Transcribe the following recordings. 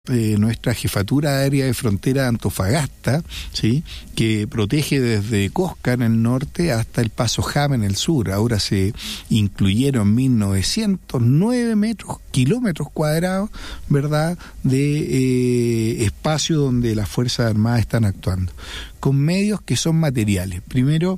nuestra jefatura de área de frontera de Antofagasta, ¿sí?, que protege desde Cosca en el norte hasta el Paso Jama en el sur. Ahora se incluyeron 1.909 kilómetros cuadrados, ¿verdad?, de espacio donde las Fuerzas Armadas están actuando, con medios que son materiales. Primero,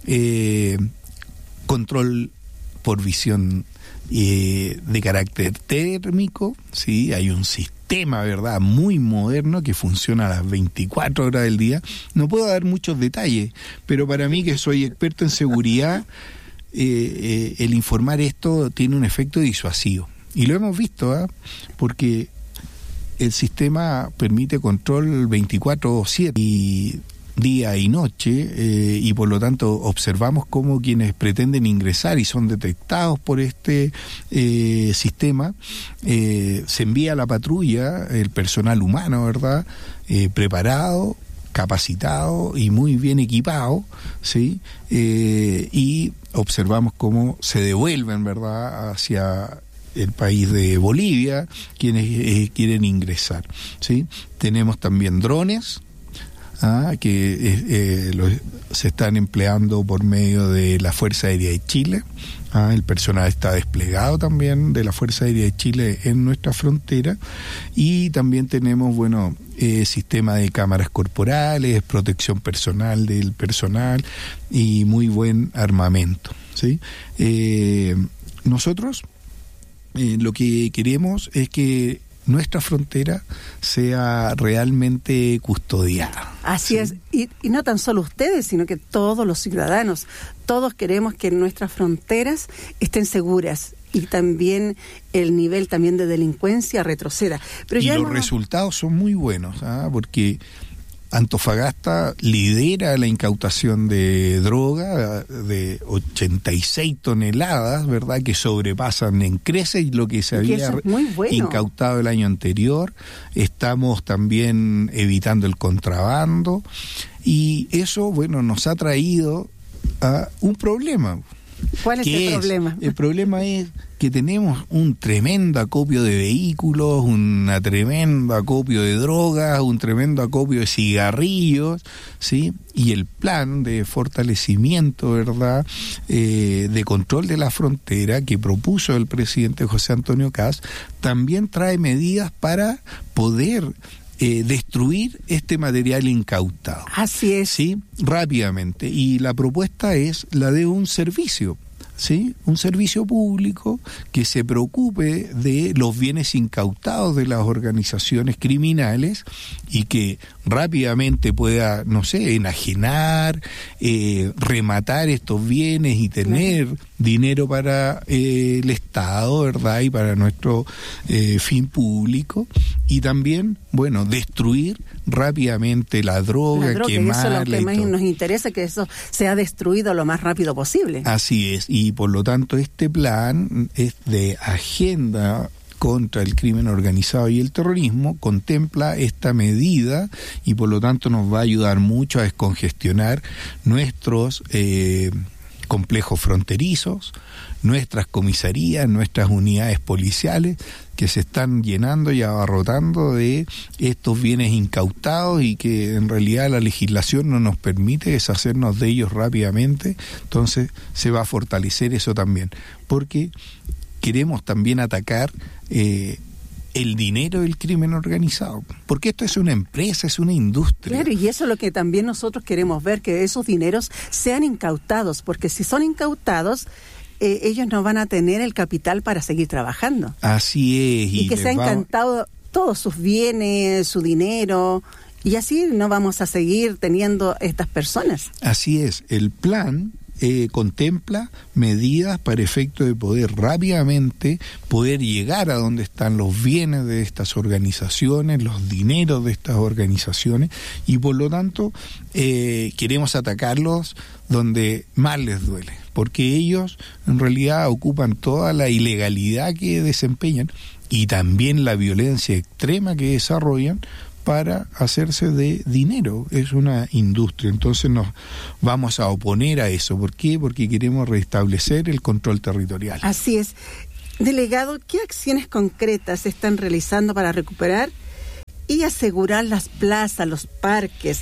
control por visión de carácter térmico, ¿sí? Hay un sistema, ¿verdad?, muy moderno que funciona a las 24 horas del día. No puedo dar muchos detalles, pero para mí, que soy experto en seguridad, el informar esto tiene un efecto disuasivo. Y lo hemos visto, porque el sistema permite control 24/7 y día y noche, y por lo tanto observamos cómo quienes pretenden ingresar y son detectados por este sistema, se envía a la patrulla el personal humano, ¿verdad?, preparado, capacitado y muy bien equipado, ¿sí? Y observamos cómo se devuelven, ¿verdad?, hacia el país de Bolivia quienes quieren ingresar, ¿sí? Tenemos también drones, que se están empleando por medio de la Fuerza Aérea de Chile. El personal está desplegado también de la Fuerza Aérea de Chile en nuestra frontera, y también tenemos, sistema de cámaras corporales, protección personal del personal y muy buen armamento, ¿sí? Nosotros lo que queremos es que nuestra frontera sea realmente custodiada. Así, ¿sí?, es, y no tan solo ustedes, sino que todos los ciudadanos, todos queremos que nuestras fronteras estén seguras, y también el nivel también de delincuencia retroceda. Pero y los resultados son muy buenos, porque Antofagasta lidera la incautación de droga de 86 toneladas, ¿verdad?, que sobrepasan en creces lo que se había incautado el año anterior. Estamos también evitando el contrabando, y eso, nos ha traído a un problema. ¿Cuál es el problema? El problema es que tenemos un tremendo acopio de vehículos, un tremendo acopio de drogas, un tremendo acopio de cigarrillos, ¿sí? Y el plan de fortalecimiento, ¿verdad?, de control de la frontera que propuso el presidente José Antonio Kast, también trae medidas para poder destruir este material incautado. Así es. ¿Sí? Rápidamente. Y la propuesta es la de un servicio, ¿sí? Un servicio público que se preocupe de los bienes incautados de las organizaciones criminales y que rápidamente pueda, enajenar, rematar estos bienes y tener dinero para el Estado, ¿verdad?, y para nuestro fin público, y también, destruir rápidamente la droga, quemarla. Eso es lo que más nos interesa, que eso sea destruido lo más rápido posible. Así es, y por lo tanto este plan es de agenda contra el crimen organizado y el terrorismo, contempla esta medida y por lo tanto nos va a ayudar mucho a descongestionar nuestros complejos fronterizos, nuestras comisarías, nuestras unidades policiales, que se están llenando y abarrotando de estos bienes incautados y que en realidad la legislación no nos permite deshacernos de ellos rápidamente. Entonces se va a fortalecer eso también, porque queremos también atacar el dinero del crimen organizado, porque esto es una empresa, es una industria. Claro, y eso es lo que también nosotros queremos ver, que esos dineros sean incautados, porque si son incautados, ellos no van a tener el capital para seguir trabajando. Así es. Y que se han encantado todos sus bienes, su dinero, y así no vamos a seguir teniendo estas personas. Así es, el plan contempla medidas para efecto de poder rápidamente poder llegar a donde están los bienes de estas organizaciones, los dineros de estas organizaciones, y por lo tanto queremos atacarlos donde más les duele, porque ellos en realidad ocupan toda la ilegalidad que desempeñan y también la violencia extrema que desarrollan para hacerse de dinero. Es una industria, entonces nos vamos a oponer a eso. ¿Por qué? Porque queremos restablecer el control territorial. Así es. Delegado, ¿qué acciones concretas se están realizando para recuperar y asegurar las plazas, los parques,